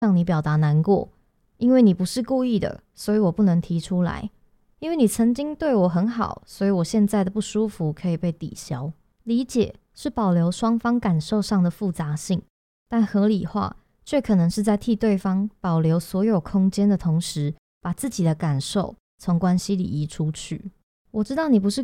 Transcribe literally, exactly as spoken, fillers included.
向你表达难过，因为你不是故意的，所以我不能提出来。因为你曾经对我很好，所以我现在的不舒服可以被抵消。理解是保留双方感受上的复杂性，但合理化却可能是在替对方保留所有空间的同时，把自己的感受从关系里移出去。我知道你不是